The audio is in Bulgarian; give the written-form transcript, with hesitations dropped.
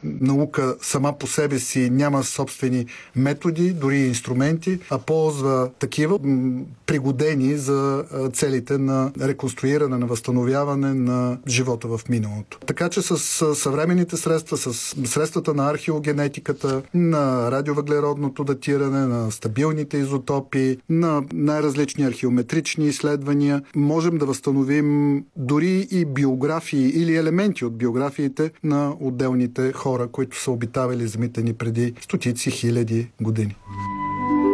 наука сама по себе си няма собствени методи, дори и инструменти, а ползва такива пригодени за целите на реконструиране, на възстановяване на живота в миналото. Така че с съвременните средства, с средствата на археогенетиката, на радиовъглеродното датиране, на стабилните изотопи, на най-различни археометрични изследвания, можем да възстановим дори и биографии или елементи от биографиите на отделните хора, които са обитавали земите ни преди стотици хиляди години.